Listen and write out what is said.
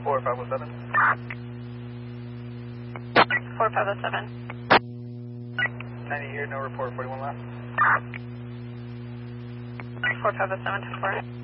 4507. 4507. 90 here, no report, 41 left. 4507 to 4.